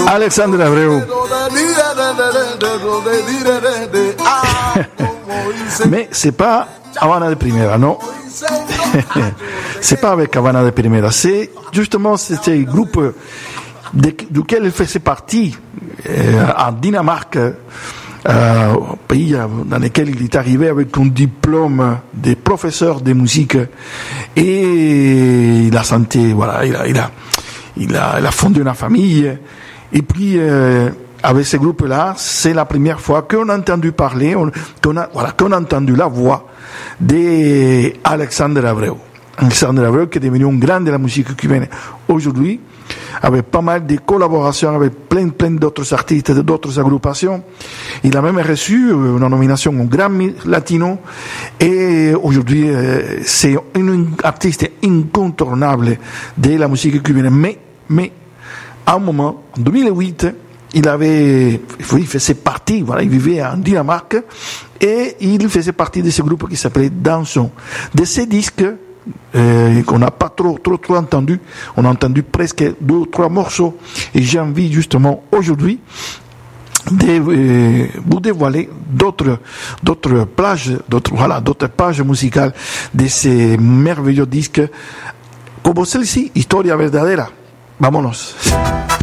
Alexandre Abreu. Mais c'est pas Havana de Primera, non. C'est pas avec Havana de Primera. C'est justement ce groupe duquel il faisait partie en Dinamarque, pays dans lequel il est arrivé avec un diplôme de professeur de musique, et il a santé, voilà, il a fondé une famille, et puis avec ce groupe-là, c'est la première fois qu'on a entendu parler, qu'on a entendu la voix d'Alexandre Abreu. Alexandre Abreu, qui est devenu un grand de la musique cubaine aujourd'hui, avec pas mal de collaborations avec plein d'autres artistes, d'autres agrupations. Il a même reçu une nomination au Grammy Latino, et aujourd'hui c'est un artiste incontournable de la musique cubaine. Mais à un moment, en 2008, il faisait partie, voilà, il vivait en Dinamarque, et il faisait partie de ce groupe qui s'appelait Danson. De ces disques qu'on n'a pas trop entendu, on a entendu presque 2 ou 3 morceaux, et j'ai envie justement aujourd'hui de vous dévoiler d'autres pages musicales de ces merveilleux disques, comme celle-ci, Historia Verdadera. Vámonos.